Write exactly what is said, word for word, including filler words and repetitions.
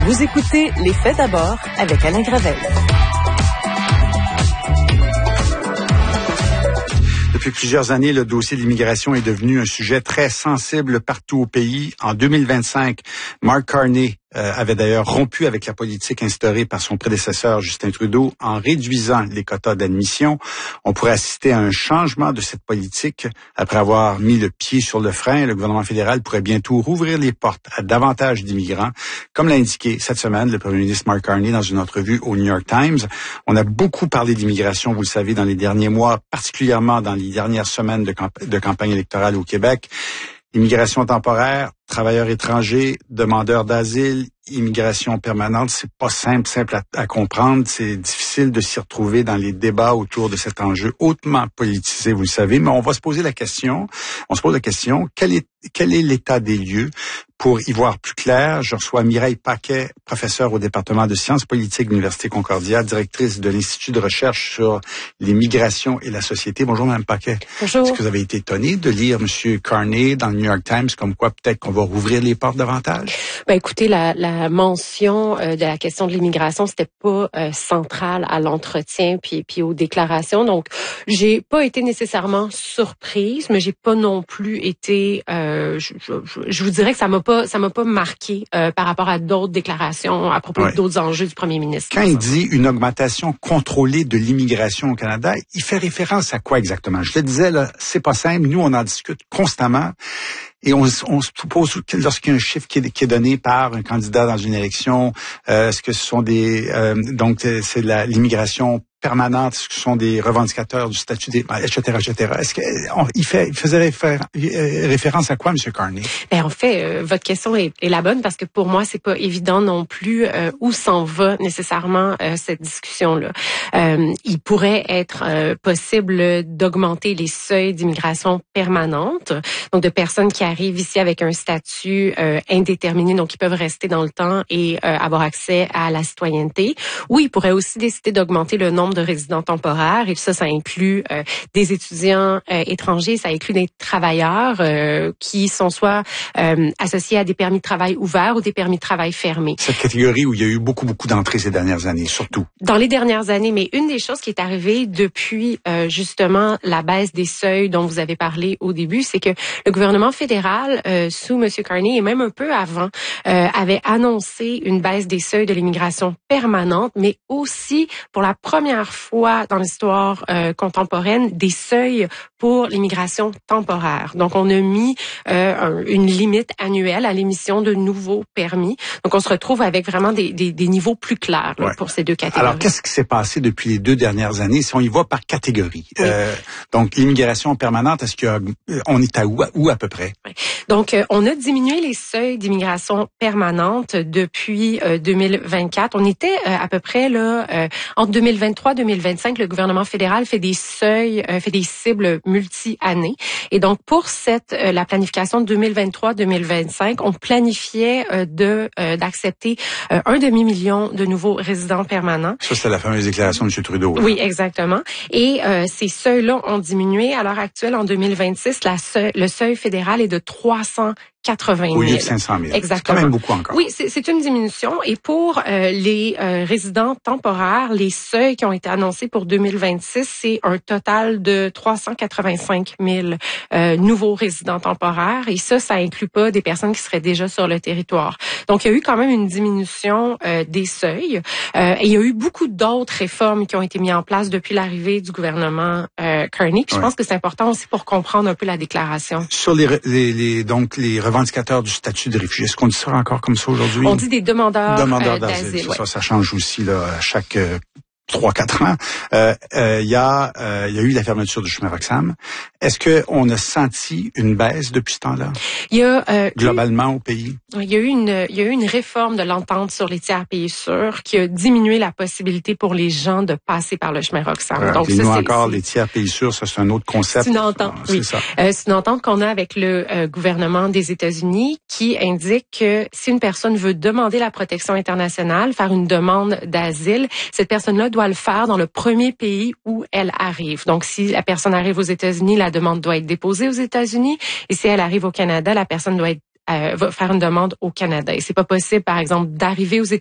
Vous écoutez Les Faits d'abord avec Alain Gravel. Depuis plusieurs années, le dossier de l'immigration est devenu un sujet très sensible partout au pays. En deux mille vingt-cinq, Mark Carney euh, avait d'ailleurs rompu avec la politique instaurée par son prédécesseur Justin Trudeau en réduisant les quotas d'admission. On pourrait assister à un changement de cette politique. Après avoir mis le pied sur le frein, le gouvernement fédéral pourrait bientôt rouvrir les portes à davantage d'immigrants. Comme l'a indiqué cette semaine le premier ministre Mark Carney dans une entrevue au New York Times, on a beaucoup parlé d'immigration, vous le savez, dans les derniers mois, particulièrement dans les dernières semaines de, camp- de campagne électorale au Québec. Immigration temporaire, travailleurs étrangers, demandeurs d'asile, immigration permanente, c'est pas simple, simple à, à comprendre. C'est difficile de s'y retrouver dans les débats autour de cet enjeu hautement politisé, vous le savez. Mais on va se poser la question, on se pose la question, quel est, quel est l'état des lieux? Pour y voir plus clair, je reçois Mireille Paquet, professeure au département de sciences politiques de l'Université Concordia, directrice de l'Institut de recherche sur les migrations et la société. Bonjour, Mme Paquet. Bonjour. Est-ce que vous avez été étonnée de lire M. Carney dans le New York Times, comme quoi peut-être qu'on va rouvrir les portes davantage? Ben écoutez, la, la mention euh, de la question de l'immigration, c'était pas euh, central à l'entretien puis puis aux déclarations. Donc, j'ai pas été nécessairement surprise, mais j'ai pas non plus été. Euh, je, je, je vous dirais que ça m'a pas ça m'a pas marqué euh, par rapport à d'autres déclarations à propos ouais. d'autres enjeux du premier ministre. Quand il dit une augmentation contrôlée de l'immigration au Canada, il fait référence à quoi exactement? Je le disais, là, c'est pas simple. Nous, on en discute constamment. Et on, on se pose, lorsqu'il y a un chiffre qui est, qui est donné par un candidat dans une élection, euh, est-ce que ce sont des... Euh, donc, c'est la, l'immigration permanente, est-ce que ce sont des revendicateurs du statut des... et cetera, et cetera. Est-ce qu'il fait, il faisait réfé- référence à quoi, M. Carney? Ben, en fait, euh, votre question est, est la bonne parce que pour moi, c'est pas évident non plus euh, où s'en va nécessairement euh, cette discussion-là. Euh, il pourrait être euh, possible d'augmenter les seuils d'immigration permanente, donc de personnes qui arrivent ici avec un statut euh, indéterminé, donc qui peuvent rester dans le temps et euh, avoir accès à la citoyenneté. Ou il pourrait aussi décider d'augmenter le nombre de résidents temporaires, et ça, ça inclut euh, des étudiants euh, étrangers, ça inclut des travailleurs euh, qui sont soit euh, associés à des permis de travail ouverts ou des permis de travail fermés. Cette catégorie où il y a eu beaucoup, beaucoup d'entrées ces dernières années, surtout. Dans les dernières années, mais une des choses qui est arrivée depuis euh, justement la baisse des seuils dont vous avez parlé au début, c'est que le gouvernement fédéral, euh, sous M. Carney, et même un peu avant, euh, avait annoncé une baisse des seuils de l'immigration permanente, mais aussi pour la première fois dans l'histoire euh, contemporaine, des seuils pour l'immigration temporaire. Donc, on a mis euh, un, une limite annuelle à l'émission de nouveaux permis. Donc, on se retrouve avec vraiment des, des, des niveaux plus clairs là, ouais. pour ces deux catégories. Alors, qu'est-ce qui s'est passé depuis les deux dernières années, si on y va par catégorie? Oui. Euh, donc, l'immigration permanente, est-ce qu'on est à où, où à peu près? Oui. Donc, euh, on a diminué les seuils d'immigration permanente depuis euh, deux mille vingt-quatre. On était euh, à peu près là euh, entre deux mille vingt-trois et deux mille vingt-cinq, le gouvernement fédéral fait des seuils, euh, fait des cibles multi-années. Et donc, pour cette euh, la planification de deux mille vingt-trois deux mille vingt-cinq, on planifiait euh, de euh, d'accepter euh, un demi-million de nouveaux résidents permanents. Ça, c'est la fameuse déclaration de M. Trudeau. Là. Oui, exactement. Et euh, ces seuils-là ont diminué. À l'heure actuelle, en deux mille vingt-six, la seuil, le seuil fédéral est de trois cent quatre-vingt mille. Au lieu de cinq cent mille. Exactement. C'est quand même beaucoup encore. Oui, c'est, c'est une diminution. Et pour euh, les euh, résidents temporaires, les seuils qui ont été annoncés pour deux mille vingt-six, c'est un total de trois cent quatre-vingt-cinq mille euh, nouveaux résidents temporaires. Et ça, ça inclut pas des personnes qui seraient déjà sur le territoire. Donc, il y a eu quand même une diminution euh, des seuils. Euh, et il y a eu beaucoup d'autres réformes qui ont été mises en place depuis l'arrivée du gouvernement euh, Carney. Puis, je ouais. pense que c'est important aussi pour comprendre un peu la déclaration. Sur les, les, les donc les revendicateurs du statut de réfugié, est-ce qu'on dit ça encore comme ça aujourd'hui? On dit des demandeurs, demandeurs euh, d'asile. d'asile ouais. Ça, ouais. ça change aussi là à chaque euh, trois, quatre ans. Il euh, euh, y a, euh, il y a eu la fermeture du chemin Roxham. Est-ce que on a senti une baisse depuis ce temps-là? Il y a euh, globalement eu, au pays. Il y a eu une, il y a eu une réforme de l'entente sur les tiers pays sûrs qui a diminué la possibilité pour les gens de passer par le chemin Roxham. Euh, Donc ça, nous c'est, encore c'est, les tiers pays sûrs, ça c'est un autre concept. C'est une entente, ah, oui. C'est, ça. Euh, c'est une entente qu'on a avec le euh, gouvernement des États-Unis qui indique que si une personne veut demander la protection internationale, faire une demande d'asile, cette personne-là doit le faire dans le premier pays où elle arrive. Donc si la personne arrive aux États-Unis, la demande doit être déposée aux États-Unis, et si elle arrive au Canada, la personne doit être euh, va faire une demande au Canada. Et c'est pas possible, par exemple, d'arriver aux